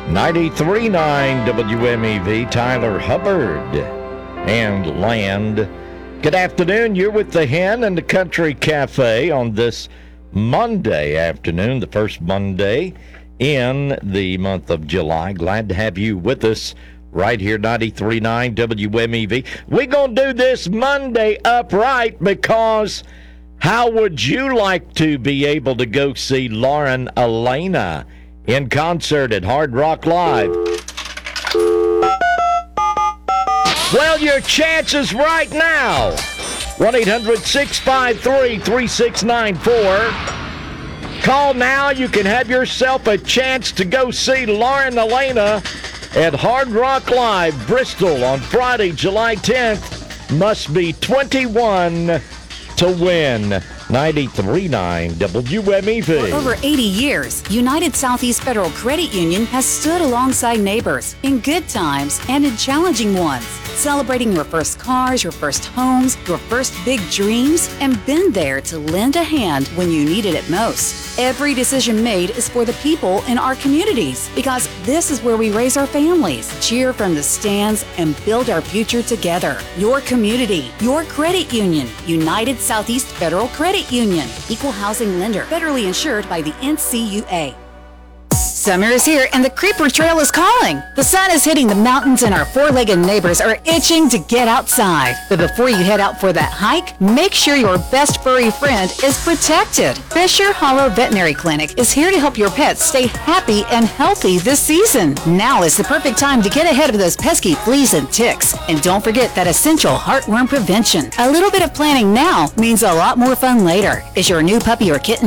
93.9 WMEV, Tyler Hubbard and Land. Good afternoon. You're with the Hen and the Country Cafe on this Monday afternoon, the first Monday in the month of July. Glad to have you with us right here, 93.9 WMEV. We're going to do this Monday upright because how would you like to be able to go see Lauren Alaina in concert at Hard Rock Live? Well, your chance is right now. 1-800-653-3694. Call now. You can have yourself a chance to go see Lauren Alaina at Hard Rock Live, Bristol, on Friday, July 10th. Must be 21 to win. 93.9 WMEV. For over 80 years, United Southeast Federal Credit Union has stood alongside neighbors in good times and in challenging ones, celebrating your first cars, your first homes, your first big dreams, and been there to lend a hand when you needed it most. Every decision made is for the people in our communities, because this is where we raise our families, cheer from the stands, and build our future together. Your community, your credit union, United Southeast Federal Credit Union, equal housing lender, federally insured by the NCUA. Summer is here and the Creeper Trail is calling. The sun is hitting the mountains and our four-legged neighbors are itching to get outside. But before you head out for that hike, make sure your best furry friend is protected. Fisher Hollow Veterinary Clinic is here to help your pets stay happy and healthy this season. Now is the perfect time to get ahead of those pesky fleas and ticks. And don't forget that essential heartworm prevention. A little bit of planning now means a lot more fun later. Is your new puppy or kitten